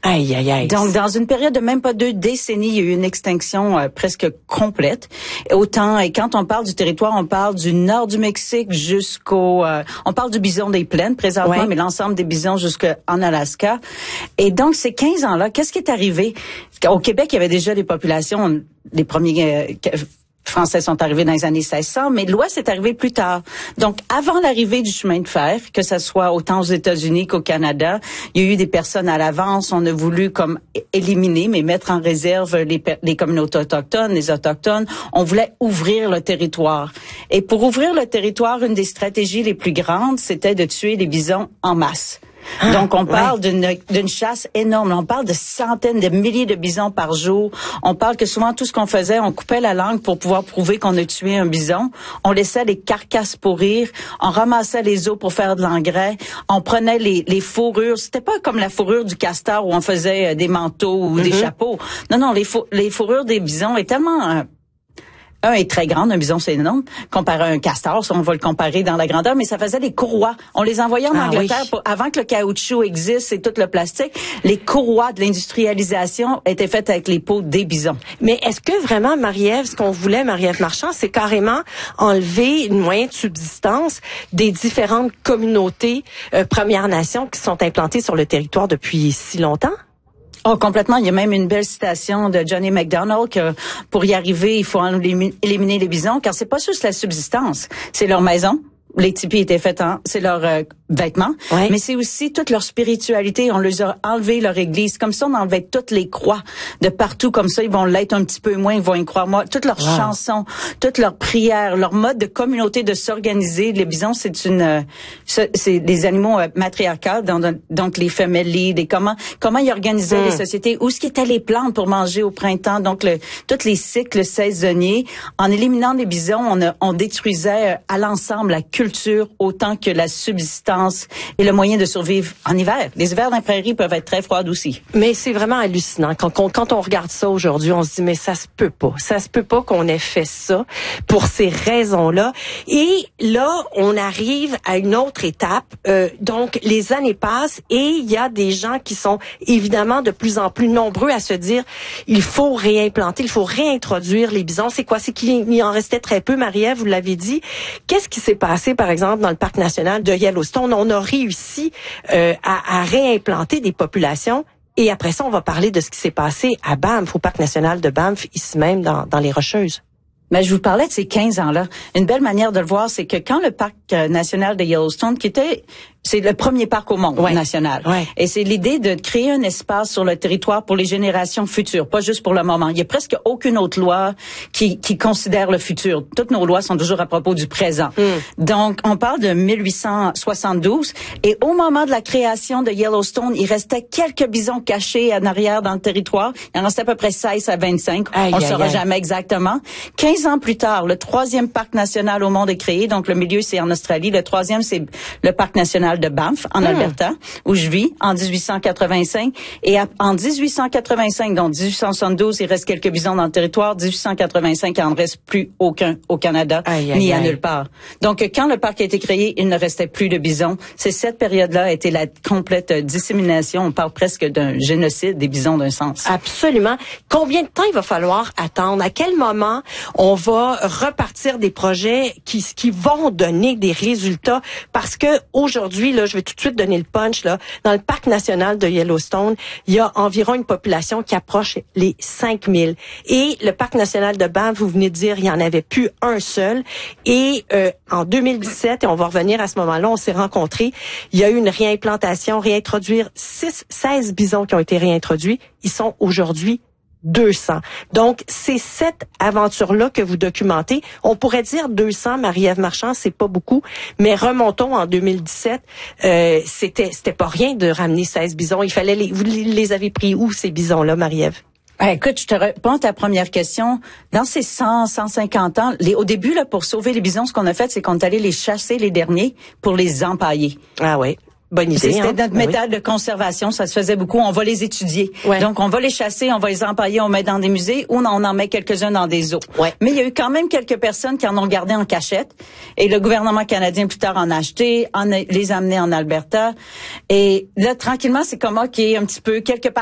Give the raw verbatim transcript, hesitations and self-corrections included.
Aïe, aïe, aïe. Donc, dans une période de même pas deux décennies, il y a eu une extinction euh, presque complète. Autant, et quand on parle du territoire, on parle du nord du Mexique jusqu'au... Euh, on parle du bison des plaines présentement, ouais. mais l'ensemble des bisons jusqu'en Alaska. Et donc, ces quinze ans-là, qu'est-ce qui est arrivé? Au Québec, il y avait déjà des populations, les premiers... Euh, Français sont arrivés dans les années seize cents, mais l'Ouest est arrivé plus tard. Donc, avant l'arrivée du chemin de fer, que ce soit autant aux États-Unis qu'au Canada, il y a eu des personnes à l'avance. On a voulu comme éliminer, mais mettre en réserve les, les communautés autochtones, les autochtones. On voulait ouvrir le territoire. Et pour ouvrir le territoire, une des stratégies les plus grandes, c'était de tuer les bisons en masse. Ah, Donc, on parle ouais. d'une, d'une chasse énorme. On parle de centaines de milliers de bisons par jour. On parle que souvent, tout ce qu'on faisait, on coupait la langue pour pouvoir prouver qu'on a tué un bison. On laissait les carcasses pourrir. On ramassait les os pour faire de l'engrais. On prenait les, les fourrures. C'était pas comme la fourrure du castor où on faisait des manteaux ou mm-hmm. des chapeaux. Non, non, les, fou- les fourrures des bisons est tellement... Euh, Un est très grand, un bison c'est énorme, comparé à un castor, on va le comparer dans la grandeur, mais ça faisait des courroies. On les envoyait en ah, Angleterre oui. pour, avant que le caoutchouc existe et tout le plastique. Les courroies de l'industrialisation étaient faites avec les peaux des bisons. Mais est-ce que vraiment, Marie-Ève, ce qu'on voulait, Marie-Ève Marchand, c'est carrément enlever une moyen de subsistance des différentes communautés euh, Premières Nations qui sont implantées sur le territoire depuis si longtemps? Oh, complètement. Il y a même une belle citation de Johnny MacDonald que pour y arriver, il faut éliminer les bisons, car c'est pas juste la subsistance, c'est leur maison. Les tipis étaient faits en, c'est leurs euh, vêtements, ouais. mais c'est aussi toute leur spiritualité. On leur a enlevé leur église. Comme ça, on enlevait toutes les croix de partout. Comme ça, ils vont l'être un petit peu moins, ils vont y croire moins. Toutes leurs wow. chansons, toutes leurs prières, leur mode de communauté de s'organiser. Les bisons, c'est une, euh, c'est, c'est des animaux euh, matriarcaux, donc, donc les familles, des comment, comment ils organisaient mm. les sociétés, où ce qui étaient les plantes pour manger au printemps. Donc, le, tous les cycles saisonniers. En éliminant les bisons, on, a, on détruisait euh, à l'ensemble la culture culture autant que la subsistance et le moyen de survivre en hiver. Les hivers dans les prairies peuvent être très froides aussi. Mais c'est vraiment hallucinant. Quand on, quand on regarde ça aujourd'hui, on se dit, mais ça se peut pas. Ça se peut pas qu'on ait fait ça pour ces raisons-là. Et là, on arrive à une autre étape. Euh, donc, les années passent et il y a des gens qui sont évidemment de plus en plus nombreux à se dire, il faut réimplanter, il faut réintroduire les bisons. C'est quoi? C'est qu'il en restait très peu, Marie-Ève, vous l'avez dit. Qu'est-ce qui s'est passé, par exemple, dans le parc national de Yellowstone? On a réussi euh, à, à réimplanter des populations. Et après ça, on va parler de ce qui s'est passé à Banff, au parc national de Banff, ici même, dans, dans les Rocheuses. Mais je vous parlais de ces quinze ans-là. Une belle manière de le voir, c'est que quand le parc national de Yellowstone, qui était... C'est le premier parc au monde ouais. national. Ouais. Et c'est l'idée de créer un espace sur le territoire pour les générations futures, pas juste pour le moment. Il y a presque aucune autre loi qui, qui considère le futur. Toutes nos lois sont toujours à propos du présent. Mm. Donc, on parle de mille huit cent soixante-douze. Et au moment de la création de Yellowstone, il restait quelques bisons cachés en arrière dans le territoire. Il en restait à peu près seize à vingt-cinq. Aïe, on ne saura aïe. jamais exactement. quinze ans plus tard, le troisième parc national au monde est créé. Donc, le milieu, c'est en Australie. Le troisième, c'est le parc national de Banff, en mmh. Alberta, où je vis, en dix-huit cent quatre-vingt-cinq. Et à, en dix-huit cent quatre-vingt-cinq, donc dix-huit cent soixante-douze, il reste quelques bisons dans le territoire. dix-huit cent quatre-vingt-cinq, il n'en reste plus aucun au Canada, aïe, aïe, ni à aïe. nulle part. Donc, quand le parc a été créé, il ne restait plus de bisons. C'est cette période-là a été la complète dissémination. On parle presque d'un génocide des bisons d'un sens. Absolument. Combien de temps il va falloir attendre? À quel moment on va repartir des projets qui, qui vont donner des résultats? Parce que aujourd'hui, là, je vais tout de suite donner le punch, là. Dans le parc national de Yellowstone, il y a environ une population qui approche les cinq mille. Et le parc national de Banff, vous venez de dire, il n'y en avait plus un seul. Et euh, en deux mille dix-sept, et on va revenir à ce moment-là, on s'est rencontrés, il y a eu une réimplantation, réintroduire six, seize bisons qui ont été réintroduits. Ils sont aujourd'hui deux cents. Donc, c'est cette aventure-là que vous documentez. On pourrait dire deux cents, Marie-Ève Marchand, c'est pas beaucoup, mais remontons en deux mille dix-sept, euh, c'était c'était pas rien de ramener seize bisons. Il fallait les, vous les avez pris où, ces bisons-là, Marie-Ève? Ah, écoute, je te réponds à ta première question. Dans ces cent, cent cinquante ans, les, au début, là, pour sauver les bisons, ce qu'on a fait, c'est qu'on est allé les chasser les derniers pour les empailler. Ah oui. Bonne idée. C'était hein? notre ben méthode oui. de conservation, ça se faisait beaucoup. On va les étudier. Ouais. Donc, on va les chasser, on va les empailler, on met dans des musées ou on en met quelques-uns dans des zoos. Ouais. Mais il y a eu quand même quelques personnes qui en ont gardé en cachette. Et le gouvernement canadien, plus tard, en a acheté, en a, les a amenés en Alberta. Et là, tranquillement, c'est comme, OK, un petit peu, quelque part